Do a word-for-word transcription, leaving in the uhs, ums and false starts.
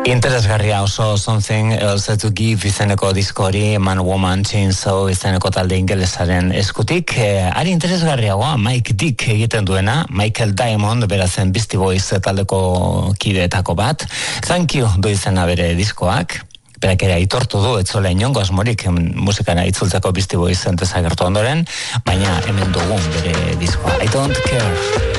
Interesgarria oso Something Else to Give izeneko disko hori Man, Woman, Chainsaw izeneko talde ingelesaren eskutik. Eh, ari interesgarriagoa Mike Dick egiten duena, Michael Diamond berazen Beastie Boys taldeko kideetako bat. Thank You du izena bere diskoak. Berak ere aitortu du, etzola inongo asmorik musikara itzultzeko Beastie Boys entezagertu ondoren, baina hemen dugun bere diskoa. I Don't Care.